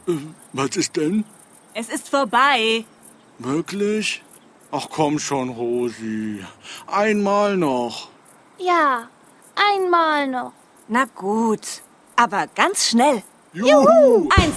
Was ist denn? Es ist vorbei. Wirklich? Ach komm schon, Rosi. Einmal noch. Ja, einmal noch. Na gut, aber ganz schnell. Juhu! 1,